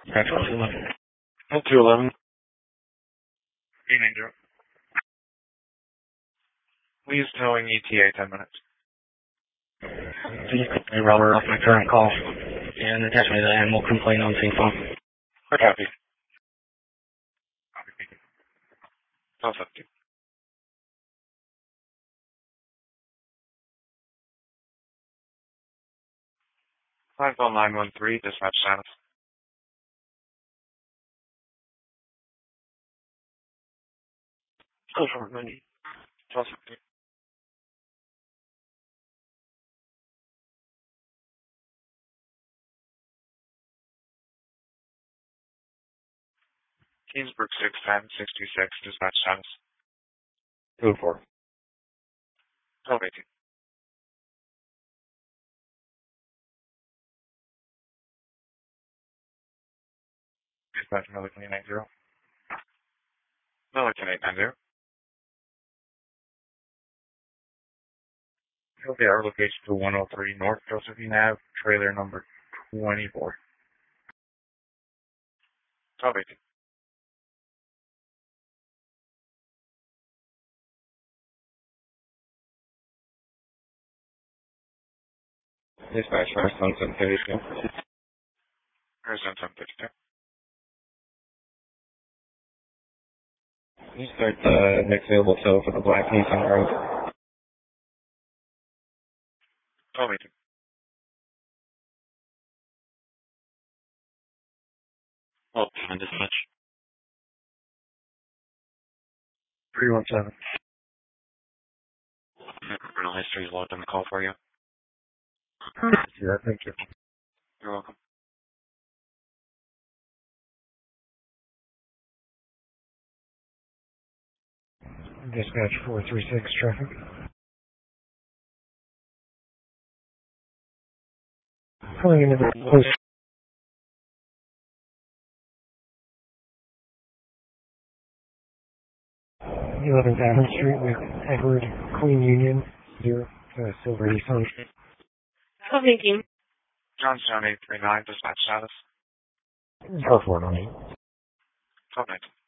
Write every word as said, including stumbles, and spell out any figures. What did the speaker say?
That's one two eleven. one two eleven. three nine zero. Please towing E T A ten minutes. Hey, Robert, off my current call. And attach me to the animal complaint on same phone. Copy. Copy. Sounds up to you. five one nine one three, dispatch status. Go for it, Monday. Sounds up to you. Kingsbrook six ten sixty-six, dispatch status. Go for it. twelve eighteen. Dispatch Milliken eight nine zero. Milliken eight nine zero. Okay, our location to one oh three North Josephine Ave, trailer number twenty-four. twelve eighteen. Dispatch first on seven thirty-two. Present seven fifty-two. You start the next available tow for the Black Nissan Rogue. twelve eighteen. Oh, on dispatch. three one seven. Criminal history is logged on the call for you. Yeah, thank you. You're welcome. Dispatch four three six traffic. Calling into the post. eleventh Avenue Street with Edward Queen Union, zero, uh, Silver Nissan. twelve eighteen. Johnstown eight three nine, dispatch status. Go for it, honey. twelve nineteen.